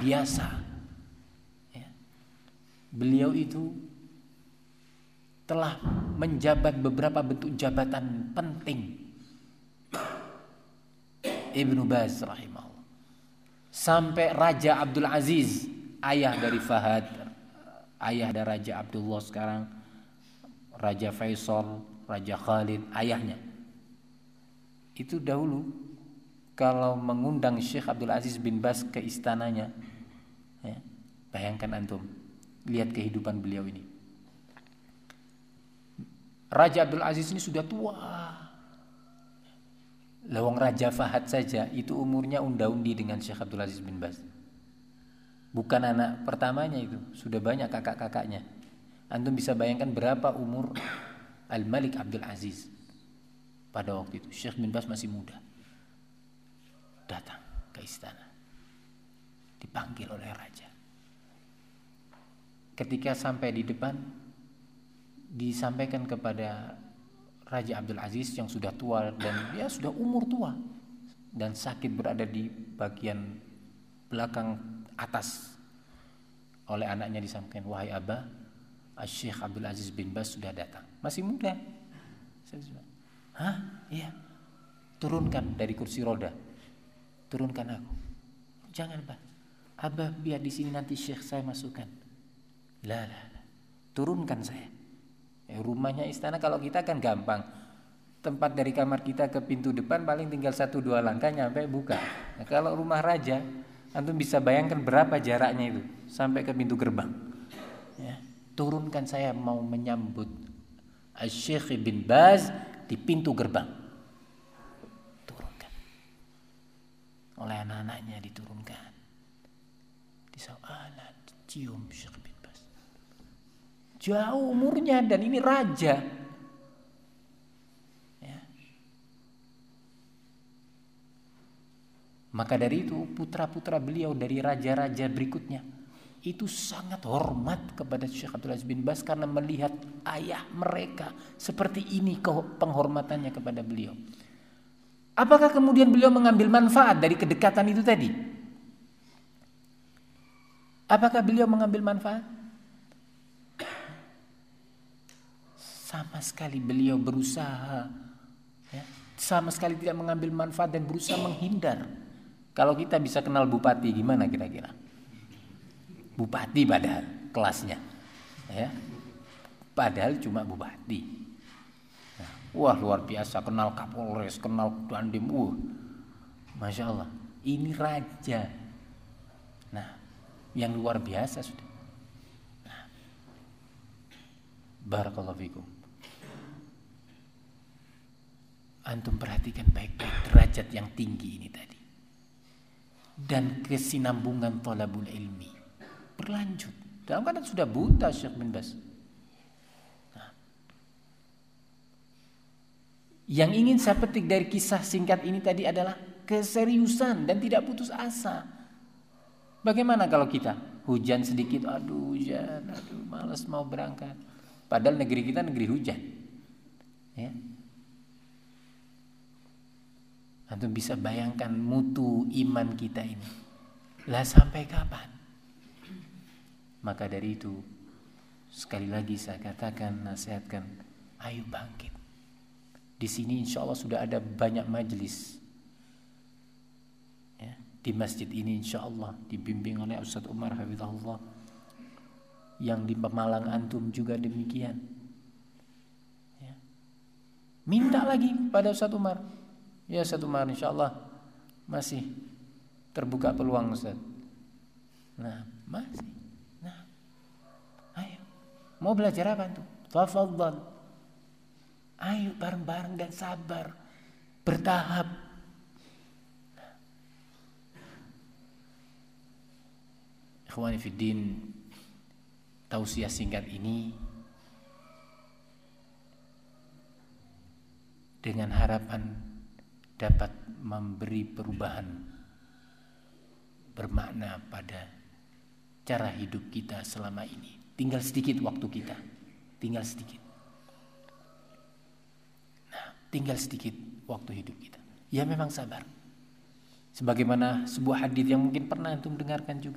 biasa. Ya. Beliau itu telah menjabat beberapa bentuk jabatan penting. Ibnu Baz rahimahullah. Sampai Raja Abdul Aziz, ayah dari Fahad, ayah dari Raja Abdullah sekarang, Raja Faisal, Raja Khalid, ayahnya. Itu dahulu kalau mengundang Syekh Abdul Aziz bin Baz ke istananya, ya, bayangkan antum, lihat kehidupan beliau ini. Raja Abdul Aziz ini sudah tua. Lawang Raja Fahad saja itu umurnya unda-undi dengan Syekh Abdul Aziz bin Baz. Bukan anak pertamanya itu, sudah banyak kakak-kakaknya. Antum bisa bayangkan berapa umur Al-Malik Abdul Aziz pada waktu itu. Syekh bin Baz masih muda. Datang ke istana, dipanggil oleh raja. Ketika sampai di depan, disampaikan kepada Raja Abdul Aziz yang sudah tua dan dia sudah umur tua dan sakit berada di bagian belakang atas. Oleh anaknya disampaikan, wahai Abah, Syekh Abdul Aziz bin Baz sudah datang. Masih muda. Hah? Iya. Turunkan dari kursi roda. Turunkan aku. Jangan, Pak. Abah biar di sini nanti Syekh saya masukkan. Lah. Turunkan saya. Rumahnya istana kalau kita kan gampang. Tempat dari kamar kita ke pintu depan paling tinggal 1-2 langkah nyampe buka. Nah, kalau rumah raja, antum bisa bayangkan berapa jaraknya itu sampai ke pintu gerbang. Ya. Turunkan saya mau menyambut Syekh bin Baz di pintu gerbang. Turunkan. Oleh anak-anaknya diturunkan. Disawala cium Syekh bin Baz. Jauh umurnya dan ini raja. Ya. Maka dari itu putra-putra beliau dari raja-raja berikutnya itu sangat hormat kepada Syekh Abdul Aziz bin Baz karena melihat ayah mereka seperti ini penghormatannya kepada beliau. Apakah kemudian beliau mengambil manfaat dari kedekatan itu tadi? Apakah beliau mengambil manfaat? Sama sekali beliau berusaha, ya, sama sekali tidak mengambil manfaat dan berusaha menghindar. Kalau kita bisa kenal bupati gimana kira-kira? Bupati padahal kelasnya, ya, padahal cuma bupati. Nah, wah luar biasa, kenal Kapolres, kenal Dandim, Masya Allah, ini raja. Nah, yang luar biasa sudah. Nah, barakallahu fikum. Antum perhatikan baik-baik derajat yang tinggi ini tadi. Dan kesinambungan thalabul ilmi berlanjut. Dalam keadaan sudah buta Syekh bin Baz. Nah, yang ingin saya petik dari kisah singkat ini tadi adalah keseriusan dan tidak putus asa. Bagaimana kalau kita hujan sedikit, aduh malas mau berangkat. Padahal negeri kita negeri hujan. Ya. Antum bisa bayangkan mutu iman kita ini. Lah sampai kapan? Maka dari itu sekali lagi saya katakan, nasihatkan, ayo bangkit. Di sini insya Allah sudah ada banyak majelis. Ya, di masjid ini insya Allah dibimbing oleh Ustaz Umar Hafizahullah. Yang di Pemalang antum juga demikian. Ya. Minta lagi pada Ustaz Umar. Ya Ustaz Umar, insya Allah masih terbuka peluang Ustaz. Nah masih. Nah, ayo. Mau belajar apa tuh? Tafadhal. Ayo bareng-bareng dan sabar, bertahap. Ikhwani fiddin, tausiah singkat ini dengan harapan dapat memberi perubahan bermakna pada cara hidup kita selama ini. Tinggal sedikit waktu kita, tinggal sedikit. Nah, tinggal sedikit waktu hidup kita. Ya memang sabar. Sebagaimana sebuah hadis yang mungkin pernah antum dengarkan juga.